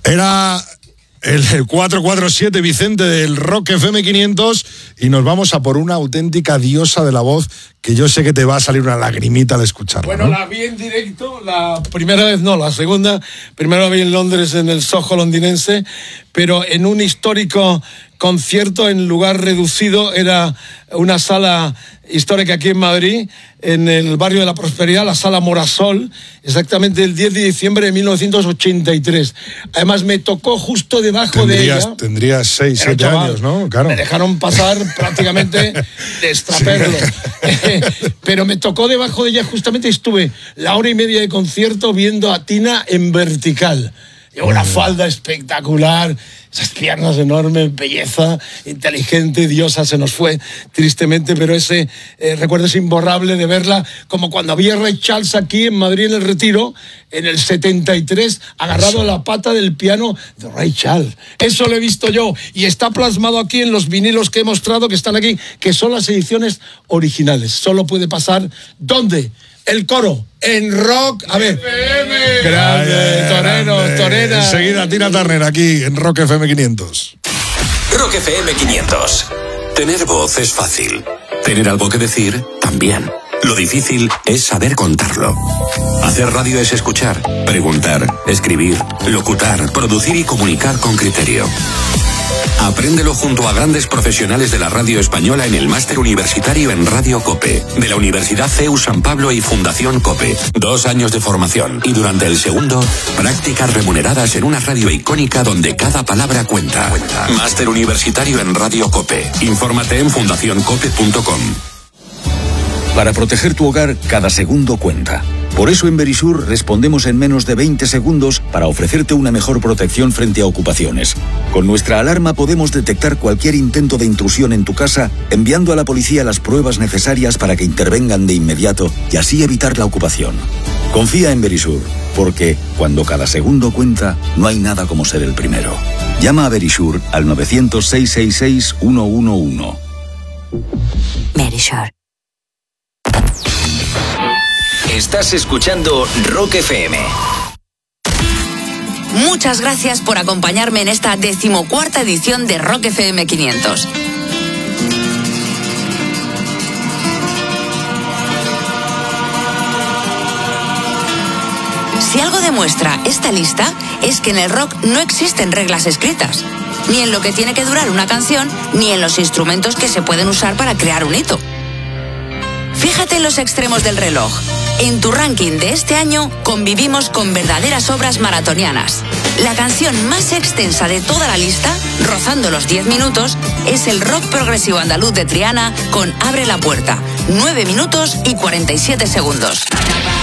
Era el 447 Vicente del Rock FM 500 y nos vamos a por una auténtica diosa de la voz que yo sé que te va a salir una lagrimita al escucharla. Bueno, ¿no? La vi en directo, la primera vez no, la segunda. Primero la vi en Londres, en el Soho londinense, pero en un histórico concierto en lugar reducido. Era una sala histórica aquí en Madrid, en el barrio de la Prosperidad, la Sala Morasol, exactamente el 10 de diciembre de 1983. Además me tocó justo debajo de ella. Tendrías 6, 7 años, ¿no? Claro. Me dejaron pasar prácticamente de extraperlo. Sí. Pero me tocó debajo de ella justamente, estuve la hora y media de concierto viendo a Tina en vertical. Una falda espectacular, esas piernas enormes, belleza, inteligente, diosa. Se nos fue tristemente, pero ese recuerdo es imborrable de verla, como cuando había Ray Charles aquí en Madrid en el Retiro, en el 73, agarrado a la pata del piano de Ray Charles. Eso lo he visto yo y está plasmado aquí en los vinilos que he mostrado, que están aquí, que son las ediciones originales. Solo puede pasar, ¿dónde? El coro, en Rock, a ver. Grande, toreros, toreras. Enseguida Tina Turner aquí en Rock FM 500. Rock FM 500. Tener voz es fácil. Tener algo que decir, también. Lo difícil es saber contarlo. Hacer radio es escuchar, preguntar, escribir, locutar, producir y comunicar con criterio. Apréndelo junto a grandes profesionales de la radio española en el máster universitario en Radio COPE, de la Universidad CEU San Pablo y Fundación COPE. 2 años de formación y durante el segundo, prácticas remuneradas en una radio icónica donde cada palabra cuenta. Máster universitario en Radio COPE. Infórmate en fundacioncope.com. Para proteger tu hogar, cada segundo cuenta. Por eso en Verisur respondemos en menos de 20 segundos para ofrecerte una mejor protección frente a ocupaciones. Con nuestra alarma podemos detectar cualquier intento de intrusión en tu casa, enviando a la policía las pruebas necesarias para que intervengan de inmediato y así evitar la ocupación. Confía en Verisur, porque cuando cada segundo cuenta, no hay nada como ser el primero. Llama a Verisur al 900-666-111. Verisur. Estás escuchando Rock FM. Muchas gracias por acompañarme en esta 14ª edición de Rock FM 500. Si algo demuestra esta lista es que en el rock no existen reglas escritas, ni en lo que tiene que durar una canción, ni en los instrumentos que se pueden usar para crear un hito. Fíjate en los extremos del reloj. En tu ranking de este año convivimos con verdaderas obras maratonianas. La canción más extensa de toda la lista, rozando los 10 minutos, es el rock progresivo andaluz de Triana con Abre la puerta, 9 minutos y 47 segundos.